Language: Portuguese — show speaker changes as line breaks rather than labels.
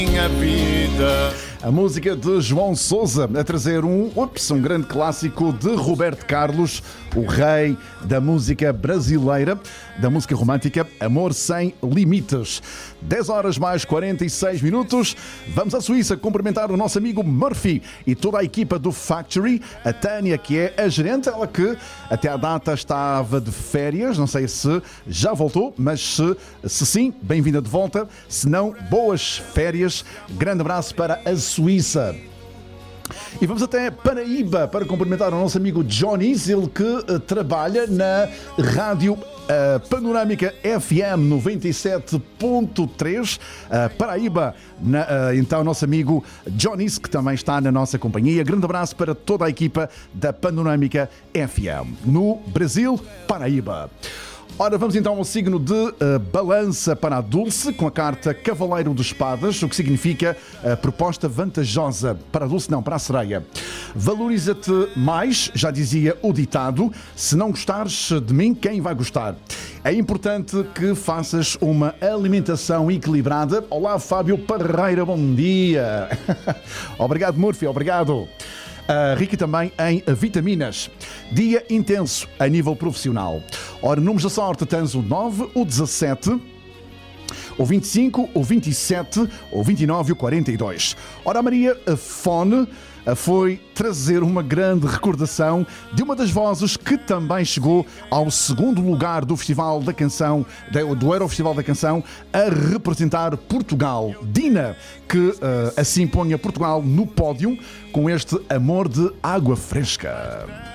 Minha vida.
A música de João Sousa a trazer um grande clássico de Roberto Carlos, o rei da música brasileira, da música romântica, Amor Sem Limites. 10 horas mais 46 minutos. Vamos à Suíça cumprimentar o nosso amigo Murphy e toda a equipa do Factory, a Tânia, que é a gerente, ela que até à data estava de férias, não sei se já voltou, mas se sim, bem-vinda de volta, se não, boas férias. Grande abraço para a Suíça. E vamos até Paraíba para cumprimentar o nosso amigo Johnny, ele que trabalha na rádio Panorâmica FM 97.3 Paraíba. Então, nosso amigo Johnny, que também está na nossa companhia. Grande abraço para toda a equipa da Panorâmica FM no Brasil, Paraíba. Ora, vamos então ao signo de balança para a Dulce, com a carta Cavaleiro de Espadas, o que significa proposta vantajosa. Para a Dulce não, para a sereia. Valoriza-te mais, já dizia o ditado, se não gostares de mim, quem vai gostar? É importante que faças uma alimentação equilibrada. Olá, Fábio Parreira, bom dia. Obrigado, Murphy, obrigado. Rica também em vitaminas. Dia intenso a nível profissional. Ora, números da sorte, tens o 9, o 17, o 25, o 27, o 29 e o 42. Ora, a Maria Fone foi trazer uma grande recordação de uma das vozes que também chegou ao segundo lugar do Festival da Canção, do Eurofestival da Canção, a representar Portugal. Dina, que assim põe Portugal no pódio com este Amor de Água Fresca.